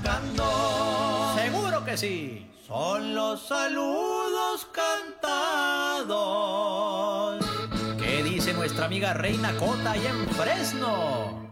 llegando. Seguro que sí. Son los saludos cantados. ¿Qué dice nuestra amiga Reina Cota ahí en Fresno?